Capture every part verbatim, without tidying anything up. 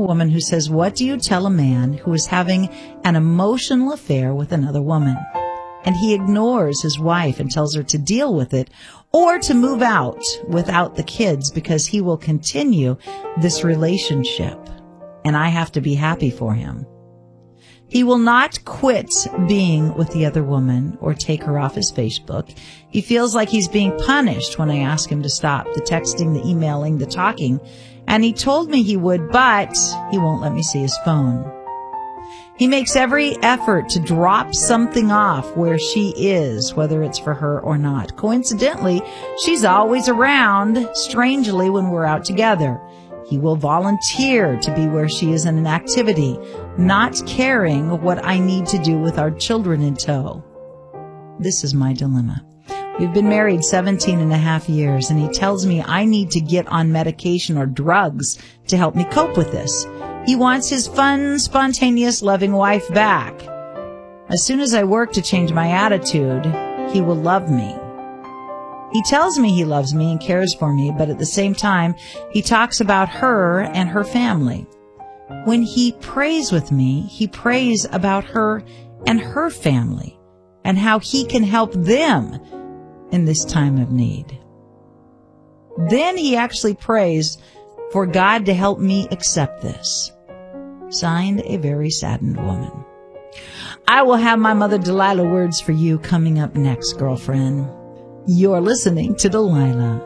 woman who says, what do you tell a man who is having an emotional affair with another woman? And he ignores his wife and tells her to deal with it or to move out without the kids because he will continue this relationship. And I have to be happy for him. He will not quit being with the other woman or take her off his Facebook. He feels like he's being punished when I ask him to stop the texting, the emailing, the talking. And he told me he would, but he won't let me see his phone. He makes every effort to drop something off where she is, whether it's for her or not. Coincidentally, she's always around, strangely, when we're out together. He will volunteer to be where she is in an activity, not caring what I need to do with our children in tow. This is my dilemma. We've been married seventeen and a half years, and he tells me I need to get on medication or drugs to help me cope with this. He wants his fun, spontaneous, loving wife back. As soon as I work to change my attitude, he will love me. He tells me he loves me and cares for me, but at the same time, he talks about her and her family. When he prays with me, he prays about her and her family and how he can help them in this time of need. Then he actually prays for God to help me accept this. Signed, a very saddened woman. I will have my Mother Delilah words for you coming up next, girlfriend. You're listening to Delilah.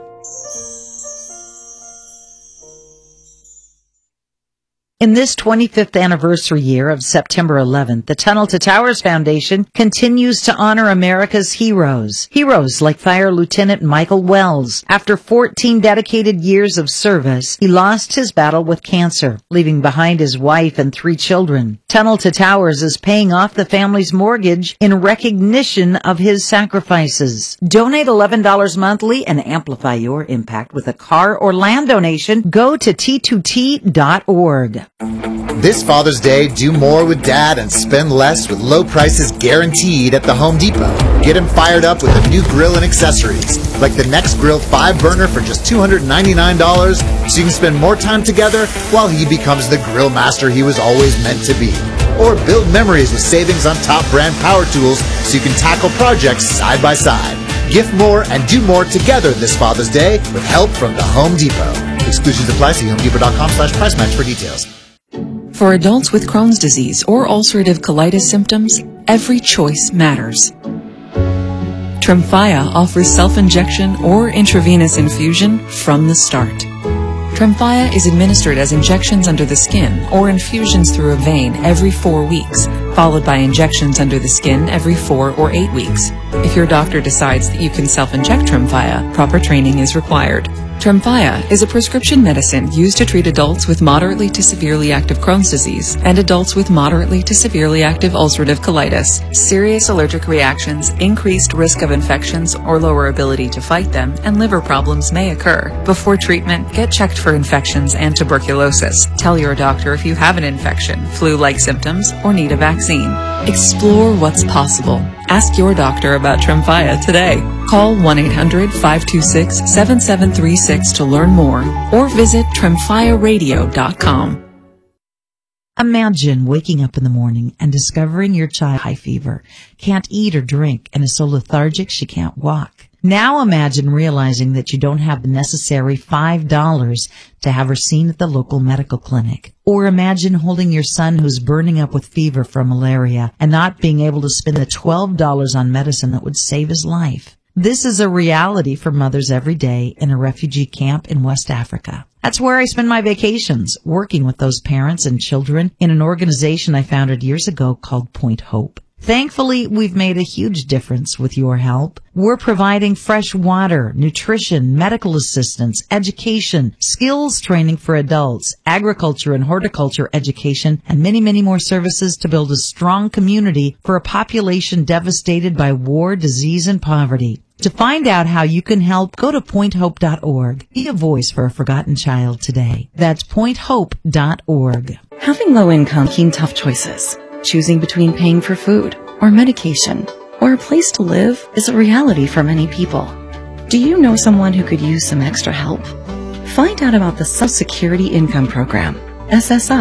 In this twenty-fifth anniversary year of September eleventh, the Tunnel to Towers Foundation continues to honor America's heroes. Heroes like Fire Lieutenant Michael Wells. After fourteen dedicated years of service, he lost his battle with cancer, leaving behind his wife and three children. Tunnel to Towers is paying off the family's mortgage in recognition of his sacrifices. Donate eleven dollars monthly and amplify your impact with a car or land donation. Go to T two T dot org. This Father's Day, do more with Dad and spend less with low prices guaranteed at the Home Depot. Get him fired up with a new grill and accessories, like the Next Grill five burner for just two hundred ninety-nine dollars, so you can spend more time together while he becomes the grill master he was always meant to be. Or build memories with savings on top brand power tools so you can tackle projects side by side. Gift more and do more together this Father's Day with help from the Home Depot. Exclusions apply. See homedepot.com slash price match for details. For adults with Crohn's disease or ulcerative colitis symptoms, every choice matters. Tremfya offers self-injection or intravenous infusion from the start. Tremfya is administered as injections under the skin or infusions through a vein every four weeks, followed by injections under the skin every four or eight weeks. If your doctor decides that you can self-inject Tremfya, proper training is required. Tremfya is a prescription medicine used to treat adults with moderately to severely active Crohn's disease and adults with moderately to severely active ulcerative colitis. Serious allergic reactions, increased risk of infections or lower ability to fight them, and liver problems may occur. Before treatment, get checked for infections and tuberculosis. Tell your doctor if you have an infection, flu-like symptoms, or need a vaccine. Explore what's possible. Ask your doctor about Tremfya today. Call one eight hundred five two six seven seven three six to learn more or visit tremfya radio dot com. Imagine waking up in the morning and discovering your child has high fever, can't eat or drink, and is so lethargic she can't walk. Now imagine realizing that you don't have the necessary five dollars to have her seen at the local medical clinic. Or imagine holding your son who's burning up with fever from malaria and not being able to spend the twelve dollars on medicine that would save his life. This is a reality for mothers every day in a refugee camp in West Africa. That's where I spend my vacations, working with those parents and children in an organization I founded years ago called Point Hope. Thankfully, we've made a huge difference with your help. We're providing fresh water, nutrition, medical assistance, education, skills training for adults, agriculture and horticulture education, and many, many more services to build a strong community for a population devastated by war, disease, and poverty. To find out how you can help, go to point hope dot org. Be a voice for a forgotten child today. That's point hope dot org. Having low income, making tough choices. Choosing between paying for food or medication or a place to live is a reality for many people. Do you know someone who could use some extra help? Find out about the Social Security Income Program, S S I.